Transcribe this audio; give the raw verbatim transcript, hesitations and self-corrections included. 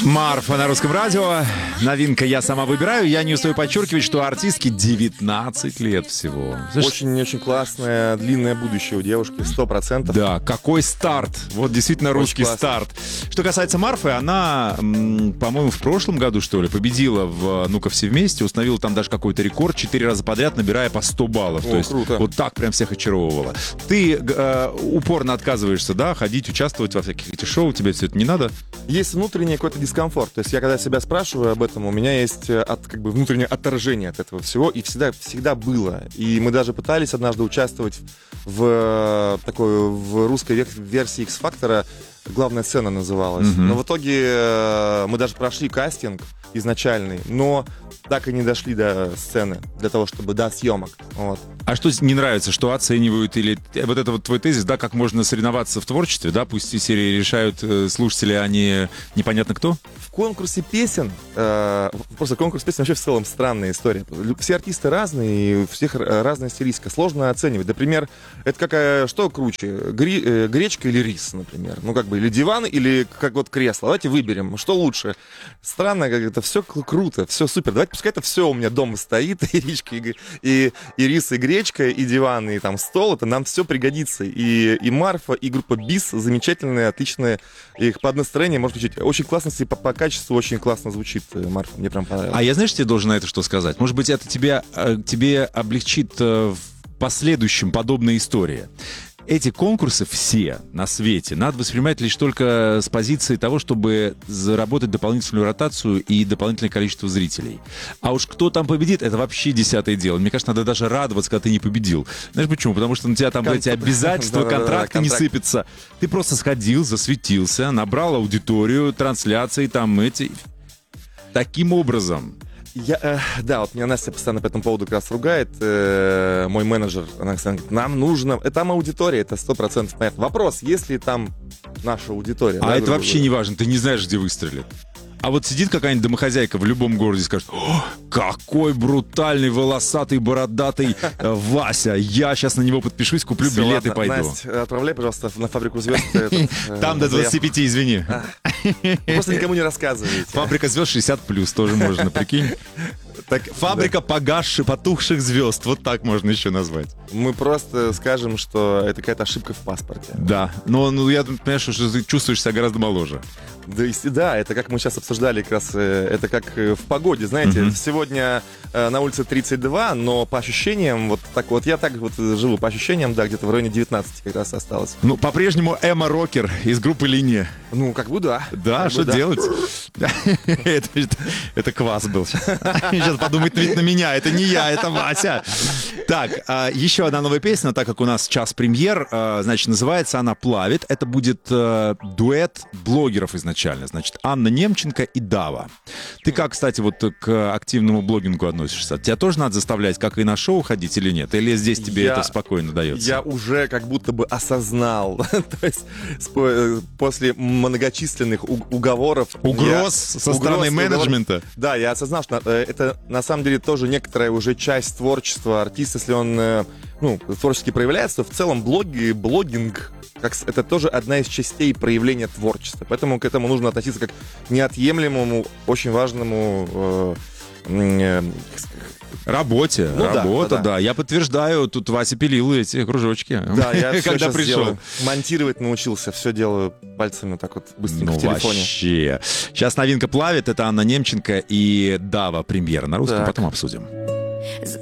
Марфа на русском радио. Новинка «Я сама выбираю». Я не устаю подчеркивать, что артистке девятнадцать лет всего. Очень-очень классное, длинное будущее у девушки, сто процентов. Да, какой старт. Вот действительно русский старт. Что касается Марфы, она, по-моему, в прошлом году, что ли, победила в «Ну-ка все вместе», установила там даже какой-то рекорд, четыре раза подряд набирая по сто баллов. О, То есть круто. Вот так прям всех очаровывала. Ты э, упорно отказываешься, да, ходить, участвовать во всяких этих шоу, тебе все это не надо? Есть внутренний какой-то дискомфорт. То есть я, когда себя спрашиваю об этом, у меня есть от, как бы, внутреннее отторжение от этого всего. И всегда, всегда было. И мы даже пытались однажды участвовать в такой в русской версии X-Factor. Главная сцена называлась. Mm-hmm. Но в итоге мы даже прошли кастинг изначальный, но так и не дошли до сцены, для того, чтобы до съемок. Вот. А что не нравится, что оценивают? Или вот это вот твой тезис, да, как можно соревноваться в творчестве, да, пусть и серии решают э, слушатели, а не непонятно кто? В конкурсе песен, э, просто конкурс песен вообще в целом странная история. Все артисты разные, и у всех разная стилистика, сложно оценивать. Например, это какая, что круче, гри, э, гречка или рис, например? Ну, как бы, или диван, или как вот кресло. Давайте выберем, что лучше. Странно, как это все круто, все супер. Давайте пускай это все у меня дома стоит, и речка, и, и, и рис, и гречка, и диван, и там стол, это нам все пригодится. И, и Марфа, и группа Бис замечательные, отличные. Их под настроение можно включить. Очень классно, по, по качеству очень классно звучит Марфа. Мне прям понравилось. А я, знаешь, тебе должен на это что сказать? Может быть, это тебе, тебе облегчит в последующем подобная история. Эти конкурсы все на свете надо воспринимать лишь только с позиции того, чтобы заработать дополнительную ротацию и дополнительное количество зрителей. А уж кто там победит, это вообще десятое дело. Мне кажется, надо даже радоваться, когда ты не победил. Знаешь почему? Потому что на тебя там эти обязательства, контракты не сыпятся. Ты просто сходил, засветился, набрал аудиторию, трансляции, там эти... Таким образом... Я, э, да, вот меня Настя постоянно по этому поводу как раз ругает, э, мой менеджер, она говорит, нам нужно, э, там аудитория, это сто процентов понятно. Вопрос, есть ли там наша аудитория? А да, это вообще не важно, ты не знаешь, где выстрелит. А вот сидит какая-нибудь домохозяйка в любом городе и скажет: «О, какой брутальный, волосатый, бородатый э, Вася, я сейчас на него подпишусь, куплю Все, билет ладно, и пойду». Настя, отправляй, пожалуйста, на «Фабрику звезд». Там до двадцати пяти, извини. Просто никому не рассказывайте. «Фабрика звезд» шестьдесят плюс тоже можно, прикинь. Так, «Фабрика погасших, потухших звезд», вот так можно еще назвать. Мы просто скажем, что это какая-то ошибка в паспорте. Да, но ну, я понимаю, что ты чувствуешь себя гораздо моложе. Да, да, это как мы сейчас обсуждали, как раз это как в погоде, знаете, mm-hmm. сегодня э, на улице тридцать два, но по ощущениям, вот так вот, я так вот живу, по ощущениям, да, где-то в районе девятнадцати как раз осталось. Ну, по-прежнему Эмма Рокер из группы «Линия». Ну, как бы да. Да, что делать? Это квас был. Сейчас подумает ведь на меня, это не я, это Вася. Так, еще одна новая песня, так как у нас час премьер, значит, называется она «Плавит». Это будет дуэт блогеров изначально. Значит, Анна Немченко и Дава. Ты как, кстати, вот к активному блогингу относишься? Тебя тоже надо заставлять, как и на шоу, ходить или нет? Или здесь тебе я, это спокойно дается? Я уже как будто бы осознал. То есть после многочисленных уговоров... Угроз я, со стороны угроз, менеджмента? Уговор, да, я осознал, что это на самом деле тоже некоторая уже часть творчества артиста, если он ну, творчески проявляется, то в целом блоги, блогинг... Как, это тоже одна из частей проявления творчества. Поэтому к этому нужно относиться как к неотъемлемому, очень важному... Э, э, Работе, ну, работа, да, да, да. Я подтверждаю, тут Вася пилил эти кружочки. Да, я когда пришел. Делаю. Монтировать научился, все делаю пальцами так вот быстренько ну, в телефоне. Вообще. Сейчас новинка «Плавит», это Анна Немченко и Дава, премьера на русском, так. Потом обсудим.